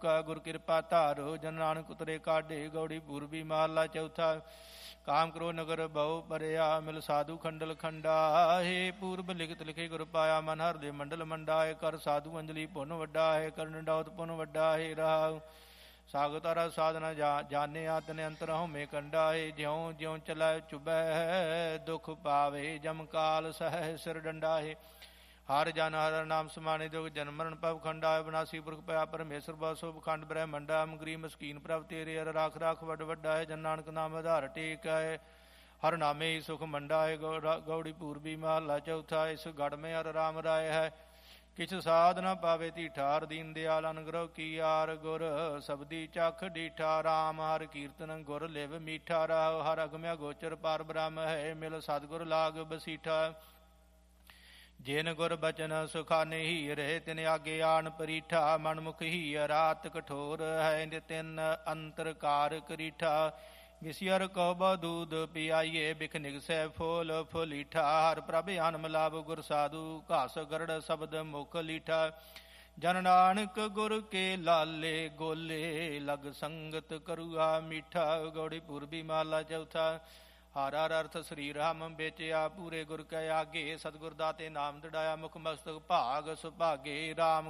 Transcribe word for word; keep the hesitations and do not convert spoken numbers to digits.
ਗੁਰ ਕਿਰਪਾ ਧਾਰੋ ਜਨ ਨਾਨਕ ਉਤਰੇ ਕਾਢੇ। ਗੌੜੀ ਪੂਰਬੀ ਮਹਲਾ ਚੌਥਾ। ਕਾਮ ਕਰੋ ਨਗਰ ਬਹੁ ਪਰਿਆ ਮਿਲ ਸਾਧੂ ਖੰਡਲ ਖੰਡਾ। ਹੈ ਪੂਰਬ ਲਿਖਤ ਲਿਖੇ ਗੁਰ ਪਾਇਆ ਮਨ ਹਰ ਦੇ ਮੰਡਲ ਮੰਡਾ। ਹੈ ਕਰ ਸਾਧੂ ਅੰਜਲੀ ਪੁੰਨ ਵੱਡਾ। ਹੈ ਕਰਨ ਡਾਉਤ ਪੁੰਨ ਵੱਡਾ। ਹੈ ਰਹਾਉ ਸਾਗਤਾਰਾ ਸਾਧਨਾ ਜਾ ਜਾਣੇ ਤਨ ਅੰਤਰ ਹਉਮੈ ਕੰਡਾ। ਹੈ ਜਿਉ ਜਿਉ ਚਲੈ ਚੁਬੈ ਦੁਖ ਪਾਵੇ ਜਮ ਕਾਲ ਸਹਿ ਸਿਰ ਡੰਡਾ। ਹੈ ਹਰ ਜਨ ਹਰ ਨਾਮ ਸਮਾਣੇ ਦੁਖ ਜਨਮ ਮਰਨ ਭਵ ਖੰਡਾ। ਵਿਨਾਸੀ ਪੁਰਖ ਪਿਆ ਪਰਮੇਸ਼ਰ ਬਾ ਸੁਭ ਖੰਡ ਬ੍ਰਹਮੰਡਾ। ਮਗਰੀ ਮਸਕੀਨ ਪ੍ਰਭ ਤੇਰੇ ਹਰ ਰਾਖ ਰਾਖ ਵੱਡ ਵੱਡਾ। ਹੈ ਜਨ ਨਾਨਕ ਨਾਮ ਆਧਾਰ ਟੇਕ। ਹੈ ਹਰ ਨਾਮੇ ਹੀ ਸੁਖ ਮੰਡਾ। ਹੈ ਗੌੜੀ ਪੂਰਬੀ ਮਹਲਾ ਚੌਥਾ। ਇਸ ਗੜ ਮੇ ਹਰ ਰਾਮ ਰਾਏ ਹੈ ਕਿਛ ਸਾਧ ਨਾ ਪਾਵੇ ਧੀਠਾਰ। ਦੀਨ ਦਿਆਲ ਅਨਗ੍ਰਹ ਕੀ ਆਰ ਗੁਰ ਸਬਦੀ ਚਖ ਡੀਠਾ। ਰਾਮ ਹਰ ਕੀਰਤਨ ਗੁਰ ਲਿਵ ਮੀਠਾ। ਰਾਹ ਹਰ ਅਗਮਿਆ ਗੋਚਰ ਪਾਰ ਬ੍ਰਹਮ ਹੈ ਮਿਲ ਸਤਿਗੁਰ ਲਾਗ ਬਸੀਠਾ। ਜਿਨ ਗੁਰ ਬਚਨ ਸੁਖਾਨੇ ਹੀ ਰਹੇ ਤਿਨ ਆਗੇ ਆਣ ਪਰੀਠਾ। ਮਨਮੁਖ ਹੀ ਰਾਤ ਕਠੋਰ ਹੈ ਨਿਤਿਨ ਅੰਤਰ ਕਾਰ ਕਰੀਠਾ। ਵਿਸਿਅਰ ਕਉ ਬਹੁ ਦੂਧ ਪਿਆਈਏ ਬਿਖ ਨਿਗਸੈ ਫੋਲ ਫੁਲੀਠਾ। ਹਰ ਪ੍ਰਭ ਅਨਮ ਲਾਭ ਗੁਰ ਸਾਧੂ ਘਾਸ ਗਰੜ ਸ਼ਬਦ ਮੁਖ ਲੀਠਾ। ਜਨ ਨਾਨਕ ਗੁਰ ਕੇ ਲਾਲੇ ਗੋਲੇ ਲਗ ਸੰਗਤ ਕਰੂਆ ਮੀਠਾ। ਗੌੜੀ ਪੂਰਬੀ ਮਹਲਾ ਚੌਥਾ। ਹਰ ਹਰ ਅਰਥ ਸ੍ਰੀ ਰਾਮ ਵੇਚਿਆ ਪੂਰੇ ਗੁਰ ਕੈ ਆਗੇ। ਸਤਿਗੁਰ ਦਾਤੇ ਨਾਮ ਦੜਾਇਆ ਮੁਖ ਮਸਤਕ ਭਾਗ ਸੁਭਾਗੇ। ਰਾਮ